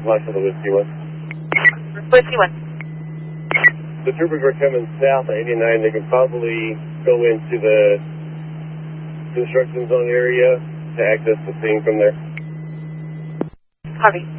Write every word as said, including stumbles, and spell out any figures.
Flash on the Whiskey one. Whiskey one. The troopers are coming south at eighty-nine. They can probably go into the construction zone area to access the scene from there. Copy.